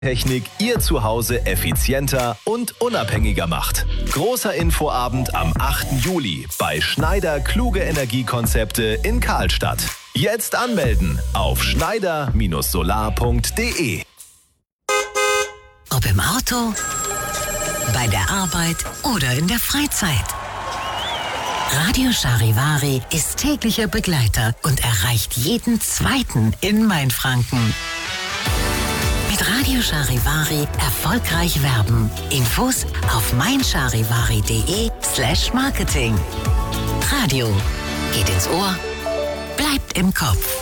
Technik Ihr Zuhause effizienter und unabhängiger macht. Großer Infoabend am 8. Juli bei Schneider Kluge Energiekonzepte in Karlstadt. Jetzt anmelden auf schneider-solar.de. Ob im Auto, bei der Arbeit oder in der Freizeit. Radio Charivari ist täglicher Begleiter und erreicht jeden Zweiten in Mainfranken. Mit Radio Charivari erfolgreich werben. Infos auf meincharivari.de/Marketing. Radio geht ins Ohr, bleibt im Kopf.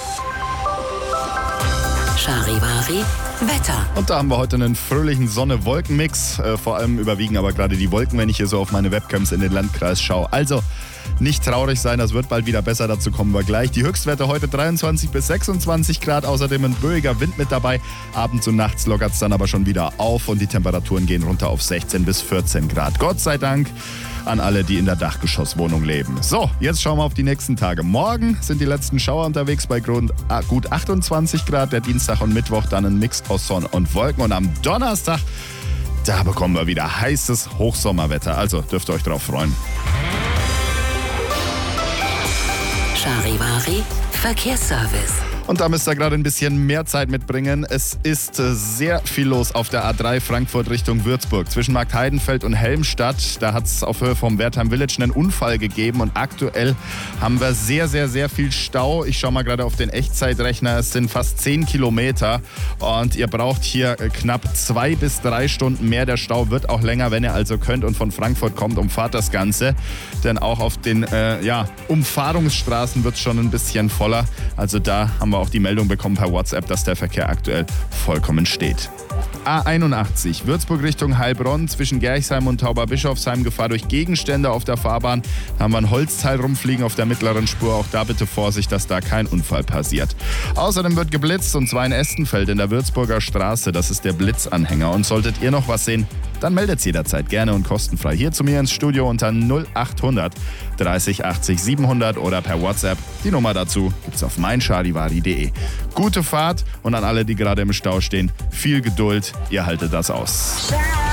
Charivari Wetter. Und da haben wir heute einen fröhlichen Sonne-Wolken-Mix. Vor allem überwiegen aber gerade die Wolken, wenn ich hier so auf meine Webcams in den Landkreis schaue. Also nicht traurig sein, das wird bald wieder besser, dazu kommen wir gleich. Die Höchstwerte heute 23 bis 26 Grad, außerdem ein böiger Wind mit dabei. Abends und nachts lockert es dann aber schon wieder auf und die Temperaturen gehen runter auf 16 bis 14 Grad. Gott sei Dank an alle, die in der Dachgeschosswohnung leben. So, jetzt schauen wir auf die nächsten Tage. Morgen sind die letzten Schauer unterwegs bei gut 28 Grad. Der Dienstag und Mittwoch dann ein Mix aus Sonne und Wolken. Und am Donnerstag, da bekommen wir wieder heißes Hochsommerwetter. Also dürft ihr euch drauf freuen. Charivari Verkehrsservice. Und da müsst ihr gerade ein bisschen mehr Zeit mitbringen. Es ist sehr viel los auf der A3 Frankfurt Richtung Würzburg. Zwischen Marktheidenfeld und Helmstadt, da hat es auf Höhe vom Wertheim Village einen Unfall gegeben. Und aktuell haben wir sehr, sehr, sehr viel Stau. Ich schaue mal gerade auf den Echtzeitrechner. Es sind fast 10 Kilometer. Und ihr braucht hier knapp 2 bis 3 Stunden mehr. Der Stau wird auch länger, wenn ihr also könnt und von Frankfurt kommt, umfahrt das Ganze. Denn auch auf den Umfahrungsstraßen wird es schon ein bisschen voller. Also da haben wir auch die Meldung bekommen per WhatsApp, dass der Verkehr aktuell vollkommen steht. A81, Würzburg Richtung Heilbronn, zwischen Gerchsheim und Tauberbischofsheim, Gefahr durch Gegenstände auf der Fahrbahn. Da haben wir ein Holzteil rumfliegen auf der mittleren Spur. Auch da bitte Vorsicht, dass da kein Unfall passiert. Außerdem wird geblitzt, und zwar in Estenfeld in der Würzburger Straße. Das ist der Blitzanhänger. Und solltet ihr noch was sehen, dann meldet jederzeit gerne und kostenfrei hier zu mir ins Studio unter 0800 30 80 700 oder per WhatsApp. Die Nummer dazu gibt's auf meincharivari.de. Gute Fahrt und an alle, die gerade im Stau stehen, viel Geduld. Ihr haltet das aus.